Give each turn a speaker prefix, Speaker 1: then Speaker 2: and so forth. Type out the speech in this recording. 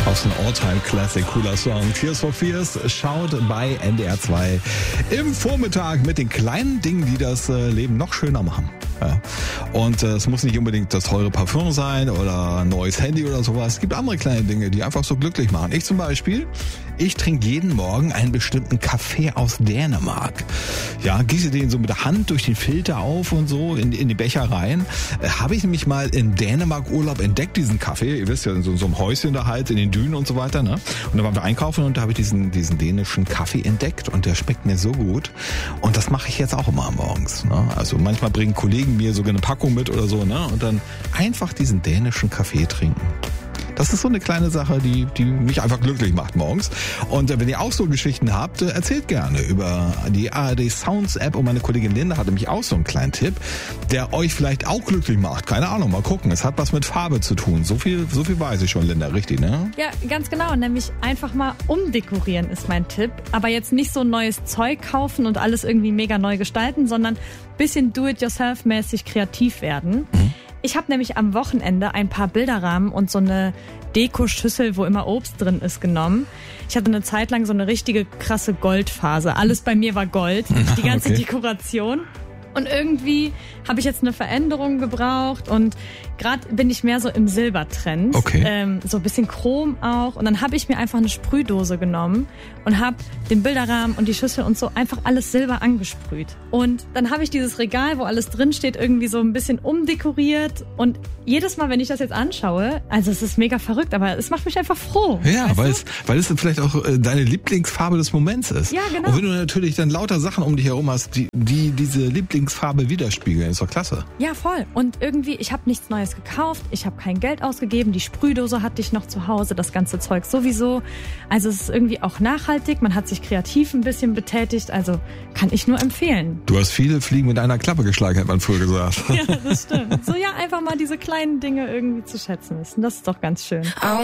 Speaker 1: Aus einem All-Time-Classic, cooler Song. Tears for Fears schaut bei NDR 2 im Vormittag mit den kleinen Dingen, die das Leben noch schöner machen. Ja. Und es muss nicht unbedingt das teure Parfüm sein oder ein neues Handy oder sowas. Es gibt andere kleine Dinge, die einfach so glücklich machen. Ich zum Beispiel, ich trinke jeden Morgen einen bestimmten Kaffee aus Dänemark. Ja, gieße den so mit der Hand durch den Filter auf und so in die Becher rein. Habe ich nämlich mal in Dänemark Urlaub entdeckt, diesen Kaffee. Ihr wisst ja, in so einem Häuschen da halt, in den Dünen und so weiter. Ne? Und da waren wir einkaufen und da habe ich diesen dänischen Kaffee entdeckt und der schmeckt mir so gut. Und das mache ich jetzt auch immer morgens. Ne? Also manchmal bringen Kollegen mir sogar eine Packung mit oder so, ne? Und dann einfach diesen dänischen Kaffee trinken. Das ist so eine kleine Sache, die mich einfach glücklich macht morgens. Und wenn ihr auch so Geschichten habt, erzählt gerne über die ARD Sounds App. Und meine Kollegin Linda hat nämlich auch so einen kleinen Tipp, der euch vielleicht auch glücklich macht. Keine Ahnung, mal gucken. Es hat was mit Farbe zu tun. So viel weiß ich schon, Linda, richtig, ne?
Speaker 2: Ja, ganz genau. Nämlich einfach mal umdekorieren ist mein Tipp. Aber jetzt nicht so neues Zeug kaufen und alles irgendwie mega neu gestalten, sondern ein bisschen do-it-yourself-mäßig kreativ werden. Ich habe nämlich am Wochenende ein paar Bilderrahmen und so eine Dekoschüssel, wo immer Obst drin ist, genommen. Ich hatte eine Zeit lang so eine richtige krasse Goldphase. Alles bei mir war Gold, die ganze Dekoration. Und irgendwie habe ich jetzt eine Veränderung gebraucht und gerade bin ich mehr so im Silbertrend.
Speaker 1: Okay.
Speaker 2: So ein bisschen Chrom auch. Und dann habe ich mir einfach eine Sprühdose genommen und habe den Bilderrahmen und die Schüssel und so einfach alles silber angesprüht. Und dann habe ich dieses Regal, wo alles drin steht, irgendwie so ein bisschen umdekoriert. Und jedes Mal, wenn ich das jetzt anschaue, also es ist mega verrückt, aber es macht mich einfach froh.
Speaker 1: Ja, weil es vielleicht auch deine Lieblingsfarbe des Moments ist.
Speaker 2: Ja, genau.
Speaker 1: Und wenn du natürlich dann lauter Sachen um dich herum hast, die diese Lieblingsfarbe widerspiegeln, ist doch klasse.
Speaker 2: Ja, voll. Und irgendwie, ich habe nichts Neues gekauft, ich habe kein Geld ausgegeben, die Sprühdose hatte ich noch zu Hause, das ganze Zeug sowieso. Also es ist irgendwie auch nachhaltig, man hat sich kreativ ein bisschen betätigt, also kann ich nur empfehlen.
Speaker 1: Du hast viele Fliegen mit einer Klappe geschlagen, hat man früher gesagt.
Speaker 2: Ja, das stimmt. So ja, einfach mal diese kleinen Dinge irgendwie zu schätzen wissen, das ist doch ganz schön.